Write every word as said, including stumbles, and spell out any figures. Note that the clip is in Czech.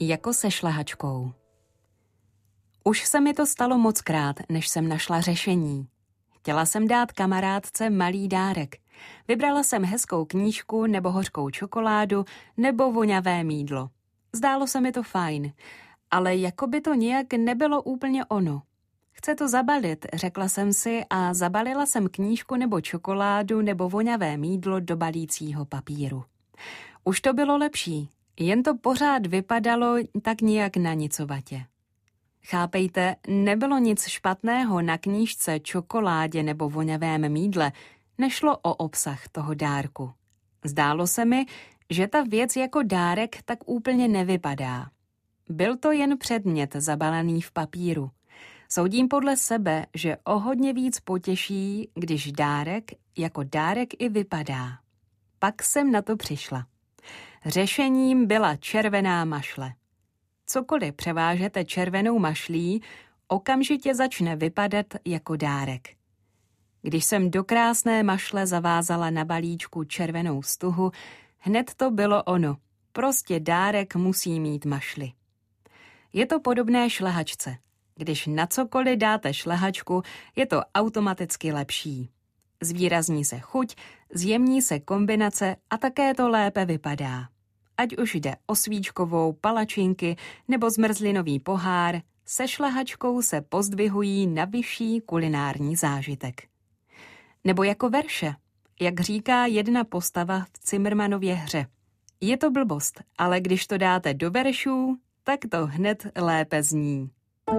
Jako se šlehačkou. Už se mi to stalo mockrát, než jsem našla řešení. Chtěla jsem dát kamarádce malý dárek. Vybrala jsem hezkou knížku nebo hořkou čokoládu nebo voňavé mýdlo. Zdálo se mi to fajn, ale jako by to nějak nebylo úplně ono. Chce to zabalit, řekla jsem si a zabalila jsem knížku nebo čokoládu nebo voňavé mýdlo do balícího papíru. Už to bylo lepší, jen to pořád vypadalo tak nějak na nicovatě. Chápejte, nebylo nic špatného na knížce, čokoládě nebo voňavém mýdle, nešlo o obsah toho dárku. Zdálo se mi, že ta věc jako dárek tak úplně nevypadá. Byl to jen předmět zabalený v papíru. Soudím podle sebe, že o hodně víc potěší, když dárek jako dárek i vypadá. Pak jsem na to přišla. Řešením byla červená mašle. Cokoliv převážete červenou mašlí, okamžitě začne vypadat jako dárek. Když jsem do krásné mašle zavázala na balíčku červenou stuhu, hned to bylo ono. Prostě dárek musí mít mašli. Je to podobné šlehačce. Když na cokoliv dáte šlehačku, je to automaticky lepší. Zvýrazní se chuť, zjemní se kombinace a také to lépe vypadá. Ať už jde o svíčkovou, palačinky nebo zmrzlinový pohár, se šlehačkou se pozdvihují na vyšší kulinární zážitek. Nebo jako verše, jak říká jedna postava v Cimrmanově hře. Je to blbost, ale když to dáte do veršů, tak to hned lépe zní.